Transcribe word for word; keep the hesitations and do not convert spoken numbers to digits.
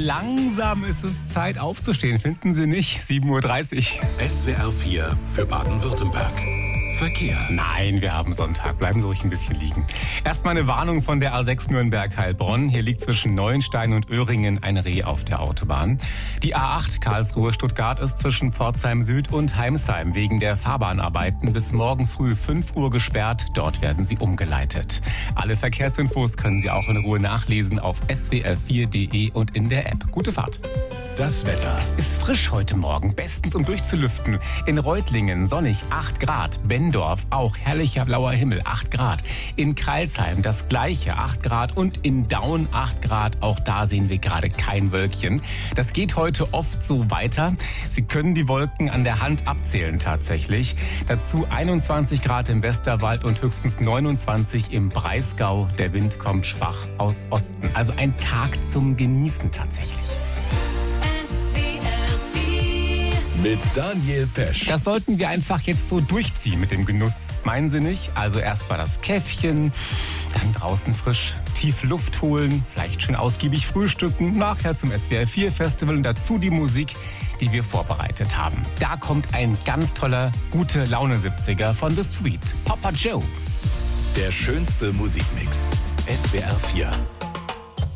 langsam ist es Zeit aufzustehen, finden Sie nicht? sieben Uhr dreißig. S W R vier für Baden-Württemberg. Verkehr. Nein, wir haben Sonntag. Bleiben Sie ruhig ein bisschen liegen. Erstmal eine Warnung von der A sechs Nürnberg-Heilbronn. Hier liegt zwischen Neuenstein und Öhringen ein Reh auf der Autobahn. Die A acht Karlsruhe-Stuttgart ist zwischen Pforzheim Süd und Heimsheim wegen der Fahrbahnarbeiten bis morgen früh fünf Uhr gesperrt. Dort werden sie umgeleitet. Alle Verkehrsinfos können Sie auch in Ruhe nachlesen auf s w r vier punkt d e und in der App. Gute Fahrt. Das Wetter. Ist frisch heute Morgen, bestens um durchzulüften. In Reutlingen sonnig, acht Grad. Bendorf auch herrlicher blauer Himmel, acht Grad. In Crailsheim das gleiche, acht Grad. Und in Daun acht Grad. Auch da sehen wir gerade kein Wölkchen. Das geht heute oft so weiter. Sie können die Wolken an der Hand abzählen tatsächlich. Dazu einundzwanzig Grad im Westerwald und höchstens neunundzwanzig im Breisgau. Der Wind kommt schwach aus Osten. Also ein Tag zum Genießen tatsächlich. Mit Daniel Pesch. Das sollten wir einfach jetzt so durchziehen mit dem Genuss. Meinen Sie nicht? Also erst mal das Käffchen, dann draußen frisch tief Luft holen, vielleicht schön ausgiebig frühstücken, nachher zum S W R vier Festival und dazu die Musik, die wir vorbereitet haben. Da kommt ein ganz toller, gute Laune siebziger von The Sweet, Papa Joe. Der schönste Musikmix. S W R vier.